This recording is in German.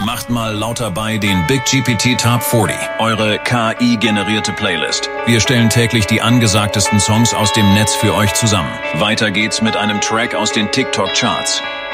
Macht mal lauter bei den Big GPT Top 40, eure KI-generierte Playlist. Wir stellen täglich die angesagtesten Songs aus dem Netz für euch zusammen. Weiter geht's mit einem Track aus den TikTok-Charts.